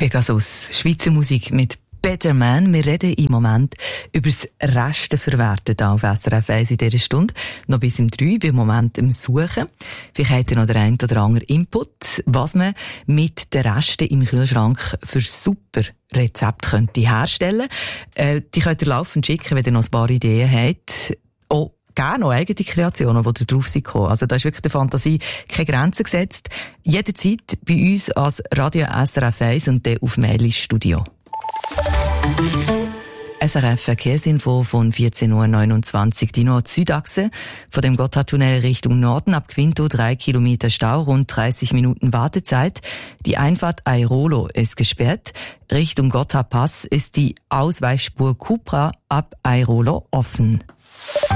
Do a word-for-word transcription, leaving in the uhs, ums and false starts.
Pegasus, Schweizer Musik mit Better Man. Wir reden im Moment über das Restenverwerten hier auf S R F eins in dieser Stunde. Noch bis um drei, bin im Moment im Suchen. Vielleicht habt ihr noch den einen oder anderen Input, was man mit den Resten im Kühlschrank für super Rezepte könnte herstellen. Äh, die könnt ihr laufend schicken, wenn ihr noch ein paar Ideen habt. Oh, gerne noch eigene Kreationen, die da drauf sind. Also da ist wirklich der Fantasie keine Grenzen gesetzt. Jederzeit bei uns als Radio S R F eins und dann auf Mail ins Studio. S R F Verkehrsinfo von vierzehn Uhr neunundzwanzig. Die Nord-Süd-Achse von dem Gotthardtunnel Richtung Norden ab Quinto drei Kilometer Stau, rund dreißig Minuten Wartezeit. Die Einfahrt Airolo ist gesperrt. Richtung Gotthardpass ist die Ausweichspur Cupra ab Airolo offen.